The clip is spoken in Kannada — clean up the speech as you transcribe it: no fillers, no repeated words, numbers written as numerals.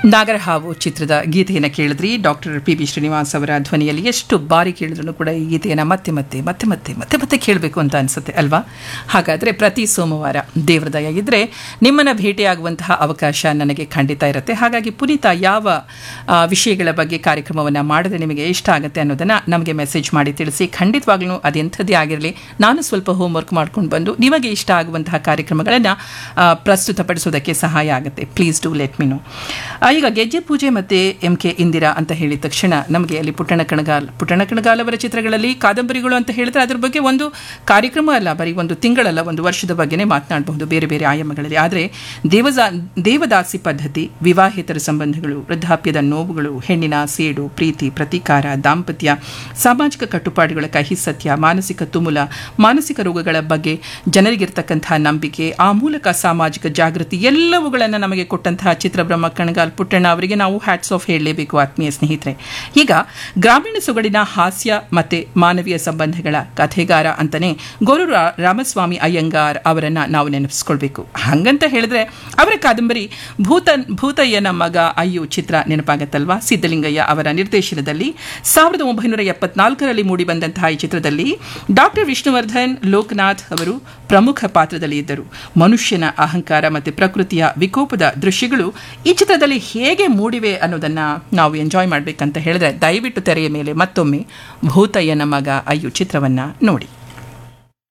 ನಾಗರಹಾವು ಚಿತ್ರದ ಗೀತೆಯನ್ನು ಕೇಳಿದ್ರಿ. ಡಾಕ್ಟರ್ ಪಿ ಶ್ರೀನಿವಾಸ್ ಅವರ ಧ್ವನಿಯಲ್ಲಿ. ಎಷ್ಟು ಬಾರಿ ಕೇಳಿದ್ರು ಕೂಡ ಈ ಗೀತೆಯನ್ನು ಮತ್ತೆ ಮತ್ತೆ ಮತ್ತೆ ಮತ್ತೆ ಮತ್ತೆ ಮತ್ತೆ ಕೇಳಬೇಕು ಅಂತ ಅನಿಸುತ್ತೆ ಅಲ್ವಾ? ಹಾಗಾದರೆ ಪ್ರತಿ ಸೋಮವಾರ ದೇವರ ದಯ ಇದ್ದರೆ ನಿಮ್ಮನ್ನು ಭೇಟಿಯಾಗುವಂತಹ ಅವಕಾಶ ನನಗೆ ಖಂಡಿತ ಇರುತ್ತೆ. ಹಾಗಾಗಿ ಪುನೀತ ಯಾವ ವಿಷಯಗಳ ಬಗ್ಗೆ ಕಾರ್ಯಕ್ರಮವನ್ನು ಮಾಡಿದ್ರೆ ನಿಮಗೆ ಇಷ್ಟ ಆಗುತ್ತೆ ಅನ್ನೋದನ್ನು ನಮಗೆ ಮೆಸೇಜ್ ಮಾಡಿ ತಿಳಿಸಿ. ಖಂಡಿತವಾಗ್ಲೂ ಅದೆಂಥದ್ದೇ ಆಗಿರಲಿ, ನಾನು ಸ್ವಲ್ಪ ಹೋಮ್ವರ್ಕ್ ಮಾಡ್ಕೊಂಡು ಬಂದು ನಿಮಗೆ ಇಷ್ಟ ಆಗುವಂತಹ ಕಾರ್ಯಕ್ರಮಗಳನ್ನು ಪ್ರಸ್ತುತಪಡಿಸೋದಕ್ಕೆ ಸಹಾಯ ಆಗುತ್ತೆ. Please do let me no. ಈಗ ಗೆಜ್ಜೆ ಪೂಜೆ ಮತ್ತು MK ಇಂದಿರಾ ಅಂತ ಹೇಳಿದ ತಕ್ಷಣ ನಮಗೆ ಅಲ್ಲಿ ಪುಟ್ಟಣ ಕಣಗಾಲ್ ಅವರ ಚಿತ್ರಗಳಲ್ಲಿ ಕಾದಂಬರಿಗಳು ಅಂತ ಹೇಳಿದ್ರೆ ಅದ್ರ ಬಗ್ಗೆ ಒಂದು ಕಾರ್ಯಕ್ರಮ ಅಲ್ಲ, ಬರೀ ಒಂದು ತಿಂಗಳಲ್ಲ, ಒಂದು ವರ್ಷದ ಬಗ್ಗೆನೇ ಮಾತನಾಡಬಹುದು ಬೇರೆ ಬೇರೆ ಆಯಾಮಗಳಲ್ಲಿ. ಆದರೆ ದೇವದಾಸಿ ಪದ್ಧತಿ, ವಿವಾಹೇತರ ಸಂಬಂಧಗಳು, ವೃದ್ಧಾಪ್ಯದ ನೋವುಗಳು, ಹೆಣ್ಣಿನ ಸೇಡು, ಪ್ರೀತಿ, ಪ್ರತೀಕಾರ, ದಾಂಪತ್ಯ, ಸಾಮಾಜಿಕ ಕಟ್ಟುಪಾಡುಗಳ ಕಹಿ ಸತ್ಯ, ಮಾನಸಿಕ ತುಮುಲ, ಮಾನಸಿಕ ರೋಗಗಳ ಬಗ್ಗೆ ಜನರಿಗಿರ್ತಕ್ಕಂತಹ ನಂಬಿಕೆ, ಆ ಮೂಲಕ ಸಾಮಾಜಿಕ ಜಾಗೃತಿ ಎಲ್ಲವುಗಳನ್ನು ನಮಗೆ ಕೊಟ್ಟಂತಹ ಚಿತ್ರಬ್ರಹ್ಮ ಕಣಗಾಲ್ ಪುಟ್ಟಣ್ಣ ಅವರಿಗೆ ನಾವು ಹ್ಯಾಟ್ಸ್ ಆಫ್ ಹೇಳಲೇಬೇಕು ಆತ್ಮೀಯ ಸ್ನೇಹಿತರೆ. ಈಗ ಗ್ರಾಮೀಣ ಸೊಗಡಿನ ಹಾಸ್ಯ ಮತ್ತು ಮಾನವೀಯ ಸಂಬಂಧಗಳ ಕಥೆಗಾರ ಅಂತಲೇ ಗೋರೂರು ರಾಮಸ್ವಾಮಿ ಅಯ್ಯಂಗಾರ್ ಅವರನ್ನು ನಾವು ನೆನಪಿಸ್ಕೊಳ್ಬೇಕು. ಹಾಗಂತ ಹೇಳಿದ್ರೆ ಅವರ ಕಾದಂಬರಿ ಭೂತಯ್ಯನ ಮಗ ಅಯ್ಯು ಚಿತ್ರ ನೆನಪಾಗತ್ತಲ್ವಾ? ಸಿದ್ದಲಿಂಗಯ್ಯ ಅವರ ನಿರ್ದೇಶನದಲ್ಲಿ 1974ರಲ್ಲಿ ಮೂಡಿಬಂದಂತಹ ಈ ಚಿತ್ರದಲ್ಲಿ ಡಾಕ್ಟರ್ ವಿಷ್ಣುವರ್ಧನ್ ಲೋಕನಾಥ್ ಅವರು ಪ್ರಮುಖ ಪಾತ್ರದಲ್ಲಿ ಇದ್ದರು. ಮನುಷ್ಯನ ಅಹಂಕಾರ ಮತ್ತು ಪ್ರಕೃತಿಯ ವಿಕೋಪದ ದೃಶ್ಯಗಳು ಈ ಚಿತ್ರದಲ್ಲಿ ಹೇಗೆ ಮೂಡಿವೆ ಅನ್ನೋದನ್ನು ನಾವು ಎಂಜಾಯ್ ಮಾಡಬೇಕಂತ ಹೇಳಿದ್ರೆ ದಯವಿಟ್ಟು ತೆರೆಯ ಮೇಲೆ ಮತ್ತೊಮ್ಮೆ ಭೂತಯ್ಯನ ಮಗ ಅಯ್ಯು ಚಿತ್ರವನ್ನು ನೋಡಿ.